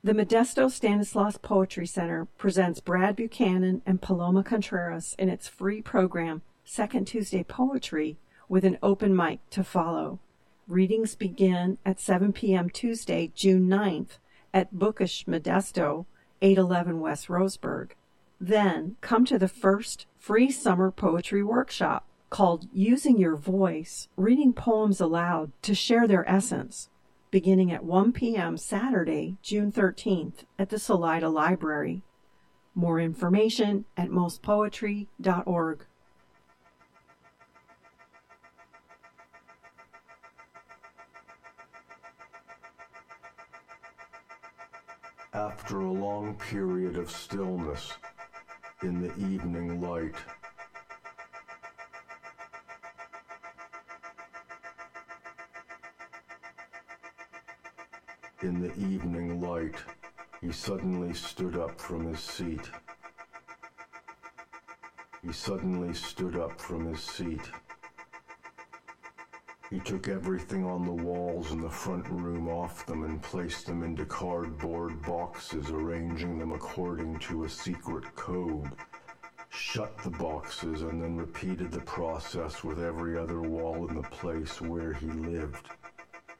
The Modesto Stanislaus Poetry Center presents Brad Buchanan and Paloma Contreras in its free program, Second Tuesday Poetry, with an open mic to follow. Readings begin at 7 p.m. Tuesday, June 9th, at Bookish Modesto, 811 West Roseburg. Then come to the first free summer poetry workshop called Using Your Voice, reading poems aloud to share their essence, beginning at 1 p.m. Saturday, June 13th at the Salida Library. More information at mostpoetry.org. After a long period of stillness, in the evening light, in the evening light, he suddenly stood up from his seat. He suddenly stood up from his seat. He took everything on the walls in the front room off them and placed them into cardboard boxes, arranging them according to a secret code, shut the boxes, and then repeated the process with every other wall in the place where he lived.